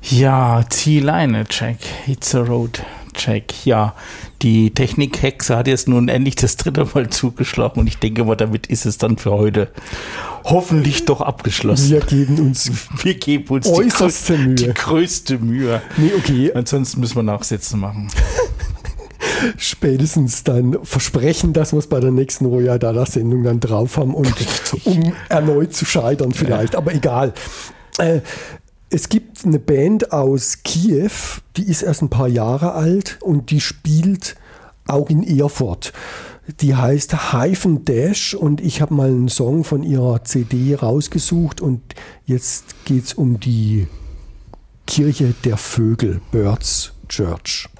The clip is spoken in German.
Ja, zieh Leine, Jack. It's a road, Jack. Ja, die Technikhexe hat jetzt nun endlich das 3. Mal zugeschlagen und ich denke mal, damit ist es dann für heute hoffentlich doch abgeschlossen. Wir geben uns äußerste Mühe. Die größte Mühe. Nee, okay. Ansonsten müssen wir Nachsätze machen. Spätestens dann versprechen, dass wir es bei der nächsten Royal-Dada-Sendung dann drauf haben und um erneut zu scheitern vielleicht. Ja. Aber egal. Es gibt eine Band aus Kiew, die ist erst ein paar Jahre alt und die spielt auch in Erfurt. Die heißt Hyphen Dash und ich habe mal einen Song von ihrer CD rausgesucht und jetzt geht es um die Kirche der Vögel, Birds Church.